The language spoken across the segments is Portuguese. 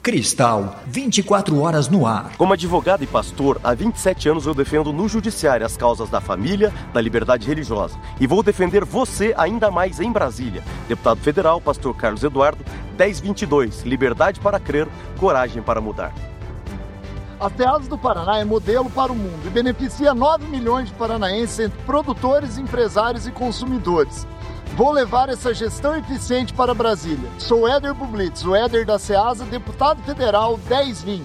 Cristal, 24 horas no ar. Como advogado e pastor, há 27 anos eu defendo no judiciário as causas da família, da liberdade religiosa. E vou defender você ainda mais em Brasília. Deputado Federal, pastor Carlos Eduardo, 1022, liberdade para crer, coragem para mudar. A Ceasa do Paraná é modelo para o mundo e beneficia 9 milhões de paranaenses entre produtores, empresários e consumidores. Vou levar essa gestão eficiente para Brasília. Sou Éder Bublitz, o Éder da Ceasa, deputado federal 1020.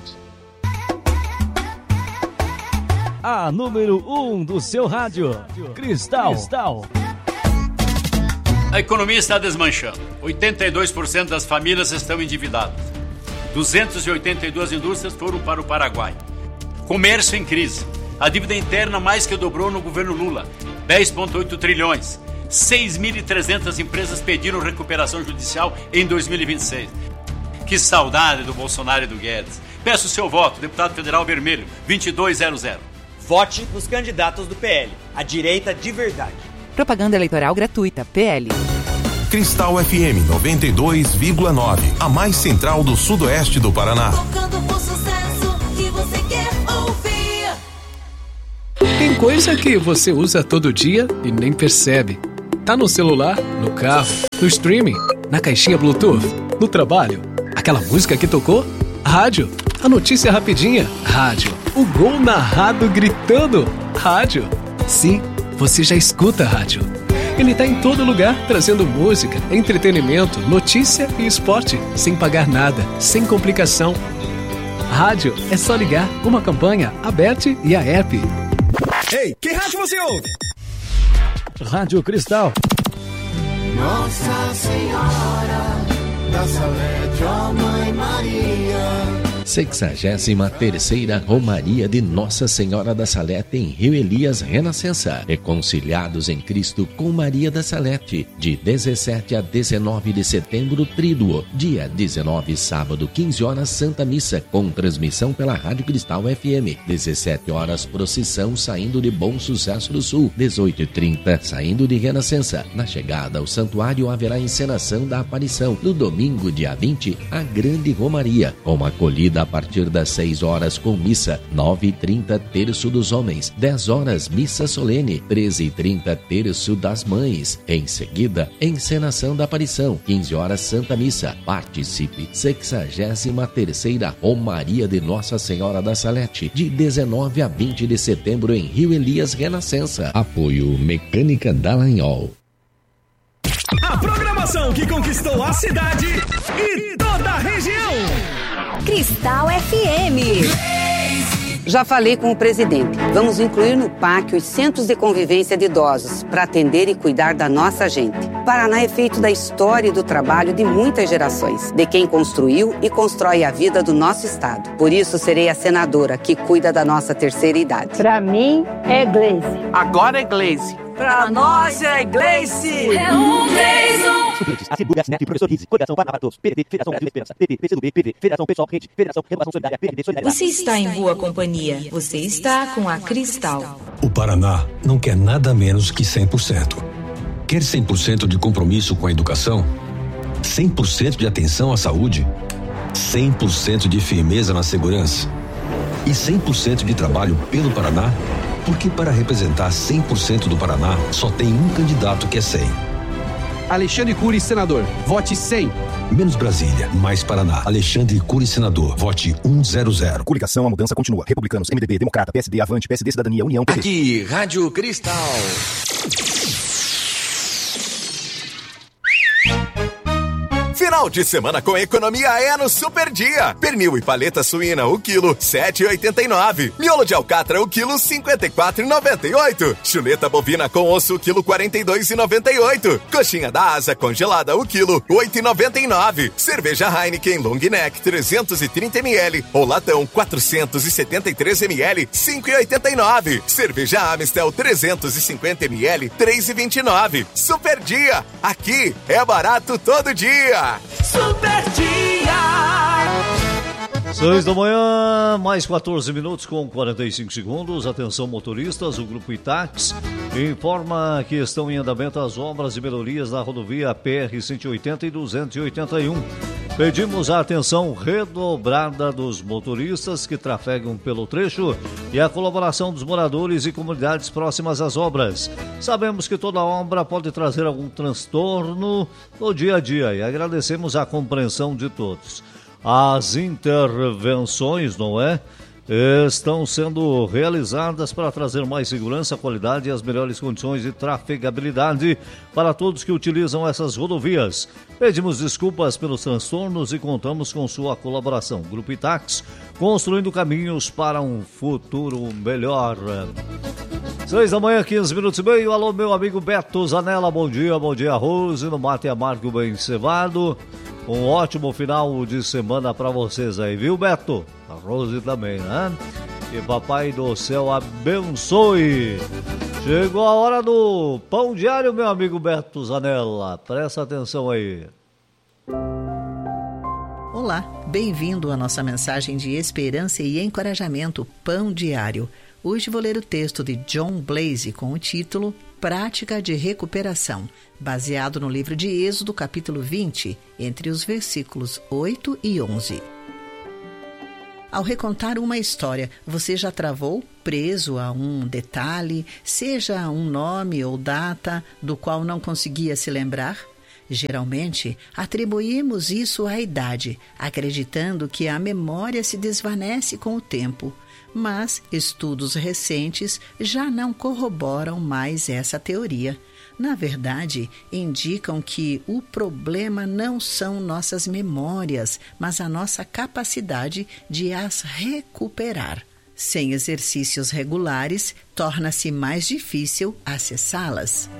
A número 1 do seu rádio, Cristal. A economia está desmanchando. 82% das famílias estão endividadas. 282 indústrias foram para o Paraguai. Comércio em crise. A dívida interna mais que dobrou no governo Lula, 10,8 trilhões. 6.300 empresas pediram recuperação judicial em 2026. Que saudade do Bolsonaro e do Guedes. Peço o seu voto, deputado federal vermelho, 2200. Vote nos candidatos do PL, a direita de verdade. Propaganda eleitoral gratuita, PL. Cristal FM 92,9, a mais central do sudoeste do Paraná. Tocando por sucesso que você quer ouvir. Tem coisa que você usa todo dia e nem percebe. Tá no celular, no carro, no streaming, na caixinha Bluetooth, no trabalho. Aquela música que tocou? Rádio. A notícia rapidinha? Rádio. O gol narrado gritando? Rádio. Sim, você já escuta rádio. Ele tá em todo lugar, trazendo música, entretenimento, notícia e esporte, sem pagar nada, sem complicação. Rádio é só ligar, uma campanha, a BET e a app. Ei, que rádio você ouve? Rádio Cristal. Nossa Senhora da Salete, ó Mãe Maria. 63ª Romaria de Nossa Senhora da Salete em Rio Elias Renascença. Reconciliados em Cristo com Maria da Salete. De 17 a 19 de setembro, Tríduo. Dia 19, sábado, 15 horas, Santa Missa, com transmissão pela Rádio Cristal FM. 17 horas, procissão saindo de Bom Sucesso do Sul. 18h30, saindo de Renascença. Na chegada ao santuário haverá encenação da aparição. No domingo, dia 20, a Grande Romaria, com acolhida a partir das 6 horas com missa, 9h30 terço dos homens, 10 horas missa solene, 13h30 terço das mães. Em seguida, encenação da aparição, 15 horas Santa Missa. Participe, 63ª Romaria de Nossa Senhora da Salete, de 19 a 20 de setembro em Rio Elias Renascença. Apoio Mecânica Dallagnol. A programação que conquistou a cidade e toda a região. Cristal FM. Já falei com o presidente. Vamos incluir no PAC os centros de convivência de idosos para atender e cuidar da nossa gente. Paraná é feito da história e do trabalho de muitas gerações, de quem construiu e constrói a vida do nosso estado. Por isso serei a senadora que cuida da nossa terceira idade. Para mim é Gleice. Agora é Gleice. Pra nós é Gleice. É um Gleison. Suplentes, Assembleia, Snap, Professor Rizzi, Coligação Paraná para Todos, PDT, Federação Brasil Esperança, PP, PCdoB, PV, Federação Pessoal Rede, Federação Renovação Solidária, PRD, Solidariedade. Você está em boa companhia. Você está com a Cristal. O Paraná não quer nada menos que 100%. Quer 100% de compromisso com a educação? 100% de atenção à saúde? 100% de firmeza na segurança? E 100% de trabalho pelo Paraná? Porque para representar 100% do Paraná, só tem um candidato que é 100. Alexandre Cury, senador. Vote 100. Menos Brasília, mais Paraná. Alexandre Cury, senador. Vote 100. Coligação, a mudança continua. Republicanos, MDB, Democrata, PSD, Avante, PSD, Cidadania, União, PT. Aqui, Rádio Cristal. Final de semana com economia é no Super Dia. Pernil e paleta suína, o quilo, 7,89. Miolo de alcatra, o quilo, 54,98. Chuleta bovina com osso, o quilo, 42,98. Coxinha da asa congelada, o quilo, 8,99. Cerveja Heineken Long Neck, 330ml. Ou latão, 473ml, 5,89. Cerveja Amistel, 350ml, 3,29. Super Dia. Aqui é barato todo dia. Super Dia! 6 da manhã, mais 14 minutos com 45 segundos. Atenção motoristas, o Grupo Itax informa que estão em andamento as obras de melhorias na rodovia PR 180 e 281. Pedimos a atenção redobrada dos motoristas que trafegam pelo trecho e a colaboração dos moradores e comunidades próximas às obras. Sabemos que toda obra pode trazer algum transtorno no dia a dia e agradecemos a compreensão de todos. As intervenções, não é? Estão sendo realizadas para trazer mais segurança, qualidade e as melhores condições de trafegabilidade para todos que utilizam essas rodovias. Pedimos desculpas pelos transtornos e contamos com sua colaboração. Grupo Itax, construindo caminhos para um futuro melhor. 6h, 15 minutos e meio. Alô, meu amigo Beto Zanella, bom dia, Rose, no mate amargo bem cevado. Um ótimo final de semana para vocês aí, viu, Beto? A Rose também, né? Que Papai do Céu abençoe. Chegou a hora do Pão Diário, meu amigo Beto Zanella. Presta atenção aí. Olá, bem-vindo à nossa mensagem de esperança e encorajamento Pão Diário. Hoje vou ler o texto de John Blaze com o título Prática de Recuperação, baseado no livro de Êxodo, capítulo 20, entre os versículos 8 e 11. Ao recontar uma história, você já travou preso a um detalhe, seja um nome ou data do qual não conseguia se lembrar? Geralmente, atribuímos isso à idade, acreditando que a memória se desvanece com o tempo. Mas estudos recentes já não corroboram mais essa teoria. Na verdade, indicam que o problema não são nossas memórias, mas a nossa capacidade de as recuperar. Sem exercícios regulares, torna-se mais difícil acessá-las.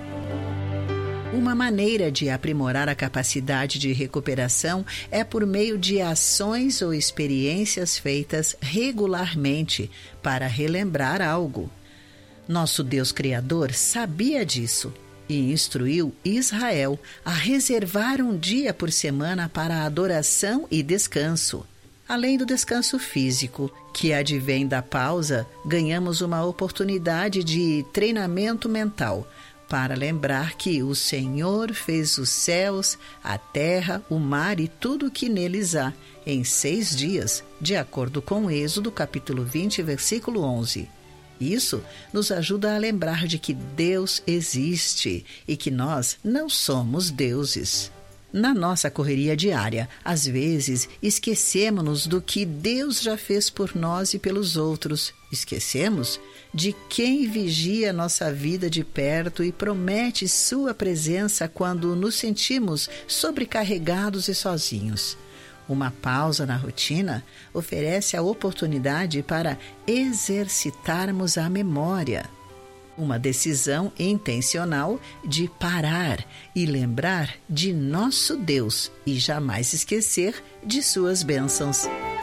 Uma maneira de aprimorar a capacidade de recuperação é por meio de ações ou experiências feitas regularmente para relembrar algo. Nosso Deus Criador sabia disso e instruiu Israel a reservar um dia por semana para adoração e descanso. Além do descanso físico, que advém da pausa, ganhamos uma oportunidade de treinamento mental, para lembrar que o Senhor fez os céus, a terra, o mar e tudo o que neles há, em 6 dias, de acordo com Êxodo, capítulo 20, versículo 11. Isso nos ajuda a lembrar de que Deus existe e que nós não somos deuses. Na nossa correria diária, às vezes, esquecemos-nos do que Deus já fez por nós e pelos outros. Esquecemos de quem vigia nossa vida de perto e promete sua presença quando nos sentimos sobrecarregados e sozinhos. Uma pausa na rotina oferece a oportunidade para exercitarmos a memória. Uma decisão intencional de parar e lembrar de nosso Deus e jamais esquecer de suas bênçãos.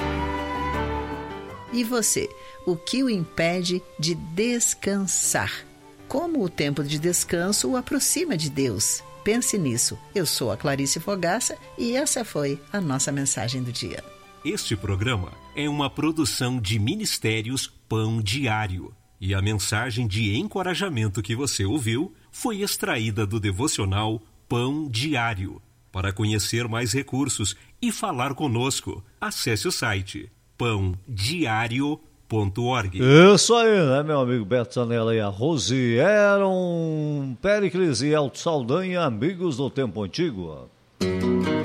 E você, o que o impede de descansar? Como o tempo de descanso o aproxima de Deus? Pense nisso. Eu sou a Clarice Fogaça e essa foi a nossa mensagem do dia. Este programa é uma produção de Ministérios Pão Diário. E a mensagem de encorajamento que você ouviu foi extraída do devocional Pão Diário. Para conhecer mais recursos e falar conosco, acesse o site pãodiario.org. Isso aí, né, meu amigo Beto Zanella e a Rose eram Péricles e Alto Saldanha, amigos do tempo antigo.